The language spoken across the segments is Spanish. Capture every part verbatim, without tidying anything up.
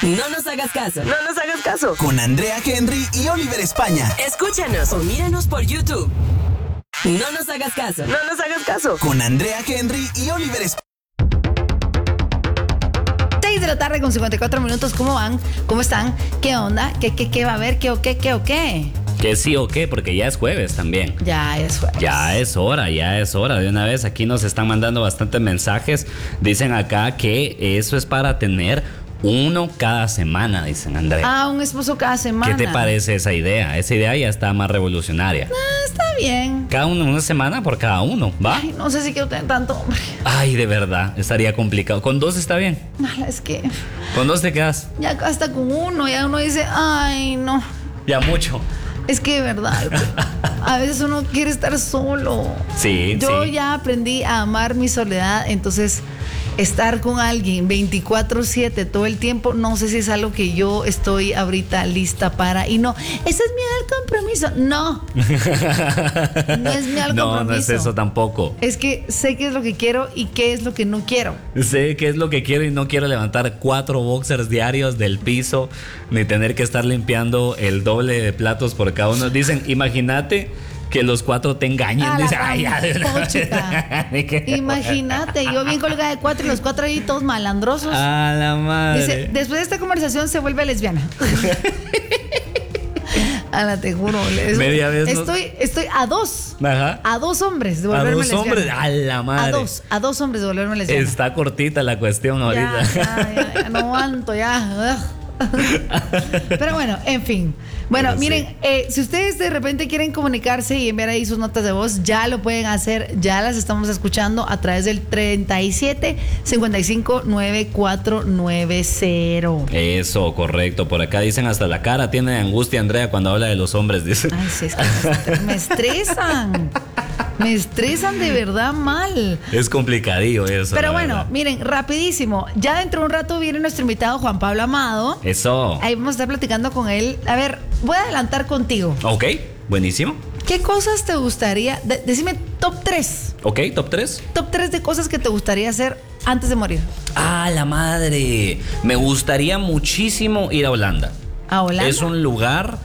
No nos hagas caso. No nos hagas caso. Con Andrea Henry y Oliver España. Escúchanos o míranos por YouTube. No nos hagas caso. No nos hagas caso. Con Andrea Henry y Oliver España. seis de la tarde con cincuenta y cuatro minutos. ¿Cómo van? ¿Cómo están? ¿Qué onda? ¿Qué, qué, qué va a haber? ¿Qué o qué? ¿Qué o qué? Que sí o qué, porque ya es jueves también. Ya es jueves. Ya es hora, ya es hora. De una vez aquí nos están mandando bastantes mensajes. Dicen acá que eso es para tener uno cada semana, dicen Andrea. Ah, un esposo cada semana. ¿Qué te parece esa idea? Esa idea ya está más revolucionaria. Ah, está bien. Cada uno, una semana por cada uno, ¿va? Ay, no sé si quiero tener tanto, hombre. Ay, de verdad, estaría complicado. ¿Con dos está bien? Mala, es que ¿Con dos te quedas? ya hasta con uno, ya uno dice, ay, no. Ya mucho. Es que de verdad, a veces uno quiere estar solo. Sí, Yo sí. ya aprendí a amar mi soledad, entonces estar con alguien veinticuatro siete todo el tiempo, no sé si es algo que yo estoy ahorita lista para. Y no, ese es miedo al compromiso. No. No es miedo al No, compromiso. no es eso tampoco. Es que sé qué es lo que quiero y qué es lo que no quiero. Sé qué es lo que quiero y no quiero levantar cuatro boxers diarios del piso, ni tener que estar limpiando el doble de platos por cada uno. Dicen, imagínate que los cuatro te engañen. A la Dice, ay, ya, de una pochica. vez. Imagínate, yo bien colgada de cuatro y los cuatro ahí todos malandrosos. A la madre. Dice, después de esta conversación se vuelve lesbiana. Ala, te juro. es- Media vez nos- Estoy, estoy a dos. Ajá. A dos hombres de A volverme dos lesbiana. hombres, a la madre. A dos, a dos hombres de volverme lesbiana. Está cortita la cuestión ahorita. Ya, ya, ya, ya, no aguanto, ya. Pero bueno, en fin. Bueno, Pero miren, sí. eh, si ustedes de repente quieren comunicarse y enviar ahí sus notas de voz, ya lo pueden hacer, ya las estamos escuchando a través del treinta y siete cincuenta y cinco noventa y cuatro noventa. Eso, correcto. Por acá dicen hasta la cara tiene de angustia Andrea cuando habla de los hombres, dice. Ay, sí, es que me estre- me estresan. Me estresan de verdad mal. Es complicadillo eso. Pero la bueno, verdad. miren, rapidísimo. Ya dentro de un rato viene nuestro invitado Juan Pablo Amado. Eso. Ahí vamos a estar platicando con él. A ver, voy a adelantar contigo. Ok, buenísimo. ¿Qué cosas te gustaría? de- decime top tres. Ok, top tres. Top tres de cosas que te gustaría hacer antes de morir. Ah, la madre. Me gustaría muchísimo ir a Holanda. ¿A Holanda? Es un lugar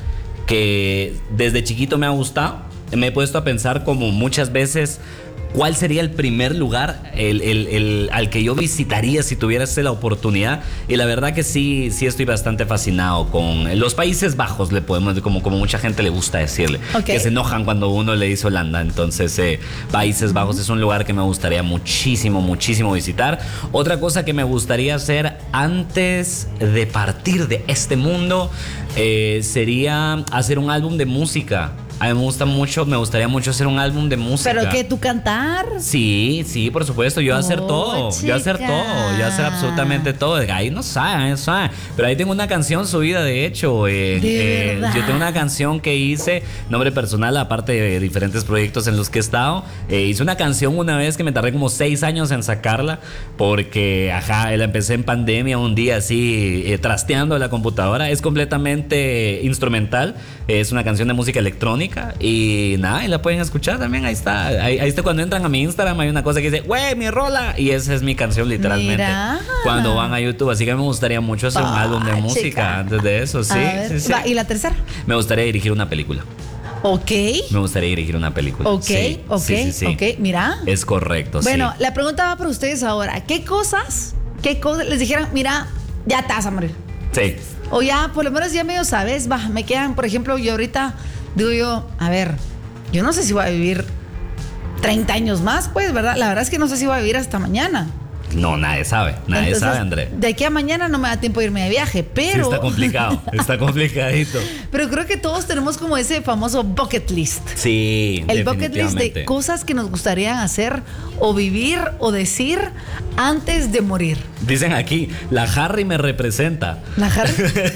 que desde chiquito me ha gustado. Me he puesto a pensar como muchas veces cuál sería el primer lugar el, el, el, al que yo visitaría si tuviese la oportunidad. Y la verdad que sí, sí estoy bastante fascinado con los Países Bajos, le podemos, como, como mucha gente le gusta decirle. Ok. Que se enojan cuando uno le dice Holanda. Entonces, eh, Países Bajos es un lugar que me gustaría muchísimo, muchísimo visitar. Otra cosa que me gustaría hacer antes de partir de este mundo eh, sería hacer un álbum de música. A mí me gusta mucho, me gustaría mucho hacer un álbum de música. ¿Pero qué? ¿Tú cantar? Sí, sí, por supuesto. Yo hacer Oh, todo. Yo hacer chica. todo. Yo hacer absolutamente todo. Ahí no saben, no saben. Pero ahí tengo una canción subida, de hecho. eh, ¿De eh, verdad? yo tengo una canción que hice, nombre personal, aparte de diferentes proyectos en los que he estado. Eh, hice una canción una vez que me tardé como seis años en sacarla. Porque, ajá, la empecé en pandemia un día así, eh, trasteando la computadora. Es completamente instrumental. Es una canción de música electrónica. Y nada, y la pueden escuchar también. Ahí está. Ahí, ahí está cuando entran a mi Instagram. Hay una cosa que dice, güey, mi rola. Y esa es mi canción, literalmente. Mira. Cuando van a YouTube. Así que me gustaría mucho hacer un Ah, álbum de chica. música antes de eso. Sí, A ver, sí, sí. va, ¿y la tercera? Me gustaría dirigir una película. Ok. Me gustaría dirigir una película. Ok, Sí, ok, sí, sí, sí. ok. Mira. Es correcto, Bueno, sí. la pregunta va para ustedes ahora. ¿Qué cosas, qué cosas les dijeran, mira, ya te vas a morir? Sí. O ya, por lo menos ya medio sabes, va, me quedan, por ejemplo, yo ahorita digo yo, a ver, yo no sé si voy a vivir treinta años más, pues, ¿verdad? La verdad es que no sé si voy a vivir hasta mañana. No, nadie sabe. Nadie Entonces, sabe, André. De aquí a mañana no me da tiempo de irme de viaje, Sí, pero... está complicado. Está complicadito. Pero creo que todos tenemos como ese famoso bucket list. Sí, El bucket list de definitivamente. cosas que nos gustaría hacer o vivir o decir antes de morir. Dicen aquí, la Harry me representa. ¿La Harry?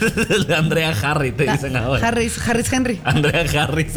La Andrea Harry, te dicen ahora. Harris, Harris Henry. Andrea Harris.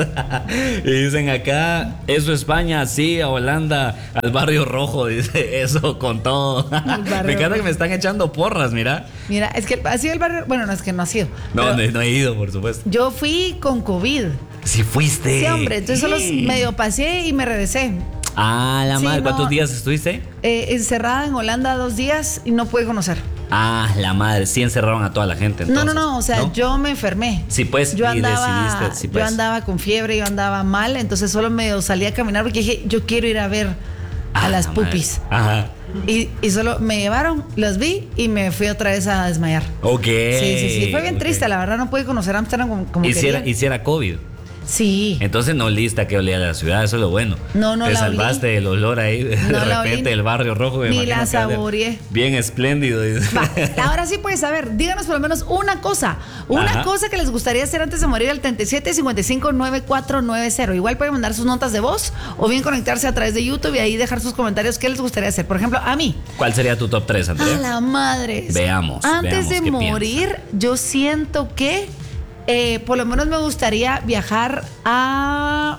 Y dicen acá, eso España, sí, a Holanda, al barrio rojo, dice eso con todo. barrio Me encanta rojo. que me están echando porras, mira. Mira, es que ha sido el barrio. Bueno, no es que no ha sido. No, pero no, no he ido, por supuesto. yo fui con COVID. Si fuiste. Sí, hombre. Entonces solo medio pasé y me regresé. Ah, la Sí, madre, no. ¿cuántos días estuviste? Eh, encerrada en Holanda dos días y no pude conocer. Ah, la madre, sí encerraron a toda la gente. Entonces, no, no, no, o sea, ¿no? yo me enfermé. Sí, pues, yo y andaba, decidiste, sí, pues. yo andaba con fiebre, yo andaba mal, entonces solo me salí a caminar porque dije, yo quiero ir a ver a Ah, las la pupis. madre. Ajá. Y, y solo me llevaron, los vi y me fui otra vez a desmayar. Ok. Sí, sí, sí. Fue bien ok. triste, la verdad. No pude conocer Amsterdam como, como Hiciera, quería. hiciera COVID. Sí. Entonces no oliste que olía la ciudad, eso es lo bueno. No, no Te la olí. salvaste del olor ahí, de No la repente olí. el barrio rojo. me Ni imagino la que va a ser saboreé. Bien espléndido. Va, ahora sí puedes saber, díganos por lo menos una cosa, una Ajá. cosa que les gustaría hacer antes de morir al treinta y siete cincuenta y cinco noventa y cuatro noventa. Igual pueden mandar sus notas de voz o bien conectarse a través de YouTube y ahí dejar sus comentarios qué les gustaría hacer. Por ejemplo, a mí. ¿Cuál sería tu top tres, A Andrea? la madre. Veamos, Antes veamos de qué morir, yo siento que eh, por lo menos me gustaría viajar a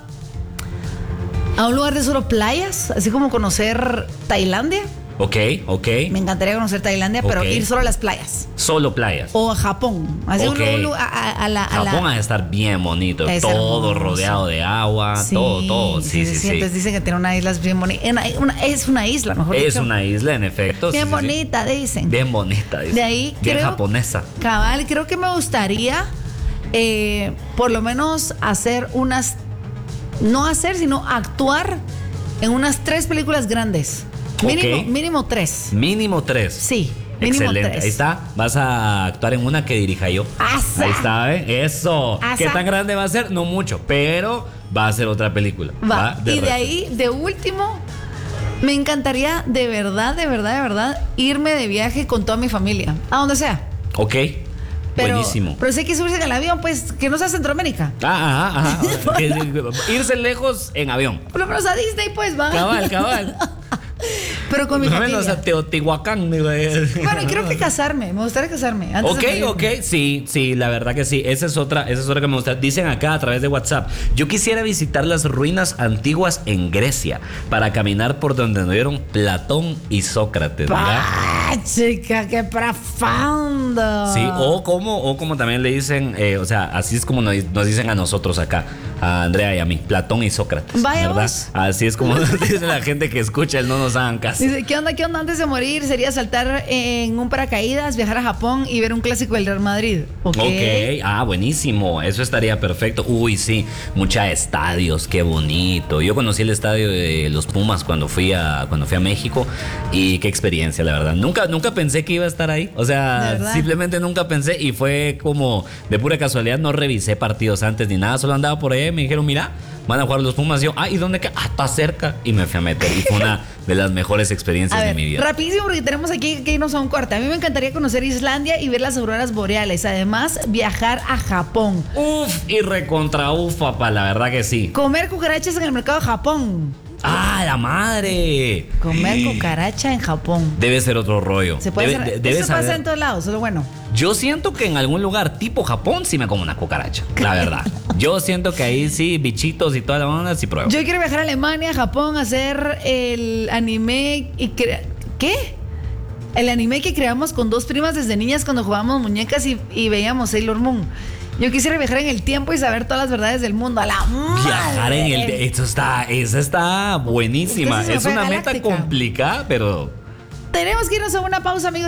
a un lugar de solo playas, así como conocer Tailandia. Ok, ok. Me encantaría conocer Tailandia, pero Ok. ir solo a las playas. Solo playas. O a Japón. Así Ok. un lu- a, a- a la, a la- Japón ha de estar bien bonito, Es todo hermoso. rodeado de agua, Sí, todo, todo. Sí, sí, sí. Entonces dicen que tiene una isla bien bonita. Es una isla, mejor Es dicho. una isla, en efecto. Bien sí, sí, sí. bonita, dicen. Bien bonita. dice. De ahí Bien creo- japonesa. Cabal, creo que me gustaría eh, por lo menos hacer unas, no hacer, sino actuar en unas tres películas grandes. Mínimo, Ok. mínimo tres. Mínimo tres. Sí, mínimo Excelente, tres. ahí está. Vas a actuar en una que dirija yo. ¡Asa! Ahí está, ¿eh? Eso. ¡Asa! ¿Qué tan grande va a ser? No mucho, pero va a ser otra película. Va. y de resto. ahí, de último, me encantaría de verdad, de verdad, de verdad, irme de viaje con toda mi familia, a donde sea. Ok. Pero, Buenísimo. Pero si hay que subirse en el avión, pues que no sea Centroamérica. Ah, ajá, ajá. Que- Irse lejos en avión. Por lo menos a Disney, pues va. Cabal, cabal. Pero con mi Por lo familia. menos a Teotihuacán. digo. Bueno, y creo que casarme. Me gustaría casarme. Antes Ok, de morirme. ok, sí, sí, la verdad que sí. Esa es otra, esa es otra que me gusta. Dicen acá a través de WhatsApp: yo quisiera visitar las ruinas antiguas en Grecia para caminar por donde anduvieron Platón y Sócrates, ¿verdad? ¡Ah, chica, qué profundo! Sí, o como, o como también le dicen, eh, o sea, así es como nos, nos dicen a nosotros acá, a Andrea y a mí, Platón y Sócrates. Vaya ¿verdad? vos. Así es como nos dice la gente que escucha el No Nos Hagan Caso. Dice, ¿qué onda, qué onda? Antes de morir sería saltar en un paracaídas, viajar a Japón y ver un clásico del Real Madrid. Ok. Ok, ah, buenísimo, eso estaría perfecto. Uy, sí, muchos estadios, qué bonito. Yo conocí el estadio de los Pumas cuando fui a cuando fui a México y qué experiencia, la verdad. Nunca nunca pensé que iba a estar ahí. O ¿De sea, verdad? simplemente nunca pensé y fue como de pura casualidad, no revisé partidos antes ni nada, solo andaba por ahí y me dijeron, "Mira, van a jugar los Pumas." Y yo, "Ah, ¿y dónde queda?" "Ah, está cerca." Y me fui a meter y fue una de las mejores experiencias A de ver, mi vida. rapidísimo porque tenemos aquí que irnos a un corte. A mí me encantaría conocer Islandia y ver las auroras boreales. Además, viajar a Japón. Uf, y recontra uf, papá, la verdad que sí. Comer cucarachas en el mercado de Japón. ¡Ah, la madre! Comer cucaracha en Japón. Debe ser otro rollo. Se puede Debe- hacer. de- debe Eso pasa saber- en todos lados, solo bueno. Yo siento que en algún lugar tipo Japón sí me como una cucaracha, la verdad. Yo siento que ahí sí, bichitos y toda la onda, sí pruebo. Yo quiero viajar a Alemania, Japón, hacer el anime y crea- ¿qué? El anime que creamos con dos primas desde niñas cuando jugábamos muñecas y, y veíamos Sailor Moon. Yo quisiera viajar en el tiempo y saber todas las verdades del mundo. A la Viajar en el... madre. Esto está, esa está buenísima. Es que esa se me Es fue una meta galáctica. complicada, pero... Tenemos que irnos a una pausa, amigos.